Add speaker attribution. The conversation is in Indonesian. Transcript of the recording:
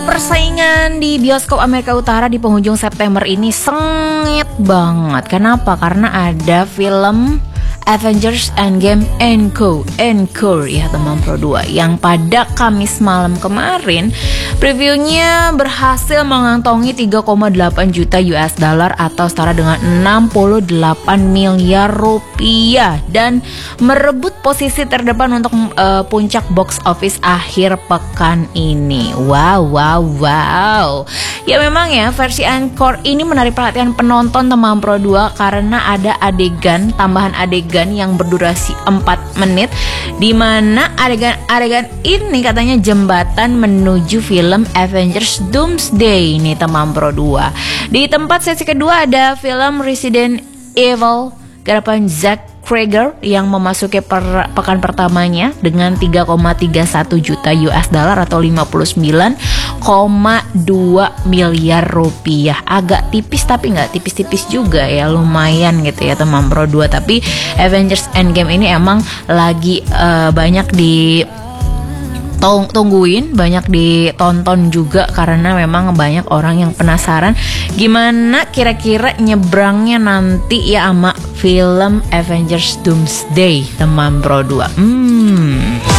Speaker 1: Persaingan di bioskop Amerika Utara di penghujung September ini sengit banget. Kenapa? Karena ada film Avengers Endgame Encore ya teman Pro 2 yang pada Kamis malam kemarin previewnya berhasil mengantongi 3,8 juta US dollar atau setara dengan 68 miliar rupiah dan merebut posisi terdepan untuk puncak box office akhir pekan ini. Wow. Ya memang ya, versi Encore ini menarik perhatian penonton teman Pro 2 karena ada tambahan adegan yang berdurasi 4 menit di mana adegan ini katanya jembatan menuju film Avengers Doomsday nih teman Pro 2. Di tempat sesi kedua ada film Resident Evil garapan Zack Cregger yang memasuki pekan pertamanya dengan 3,31 juta US dollar atau 59,2 miliar rupiah. Agak tipis tapi nggak tipis-tipis juga ya, lumayan gitu ya teman Pro 2. Tapi Avengers Endgame ini emang lagi banyak tungguin, banyak ditonton juga karena memang banyak orang yang penasaran gimana kira-kira nyebrangnya nanti ya sama film Avengers Doomsday teman Pro 2.